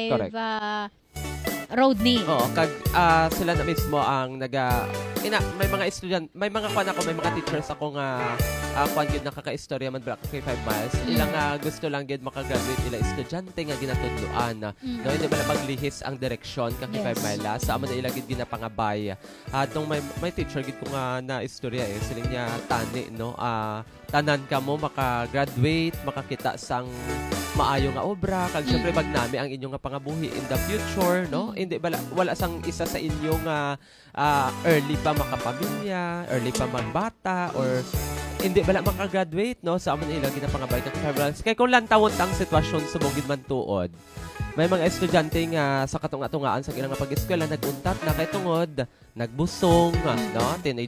Correct. Rodney. Oo, sila na mismo ang may mga estudyante, may mga may mga teachers ako nga kuan gyud nakaka-istorya man bra kay 5 miles. Ilang gusto lang gyud makagraduate ila estudyante nga ginatudloan. No, hindi ba maglihis ang direksyon kay 5 miles. Sa amo na ila gyud ginapangabay. Tong may teacher gyud ko nga na istorya siling niya tani no. Tanan ka mo maka-graduate, makakita sang maayo nga obra kag syempre bagnami ang inyong nga pangabuhi in the future no. Hindi wala sang isa sa inyo nga early pa makapamilya, early pa magbata or hindi bala makagraduate no sa amon ila ginapangabay kag federals kay kung lantawon tang sitwasyon sa bugid man tuod. May mga estudyante nga sa katunga-tungaan sa ilang pag-eskwela naguntat na kay tungod nagbusong no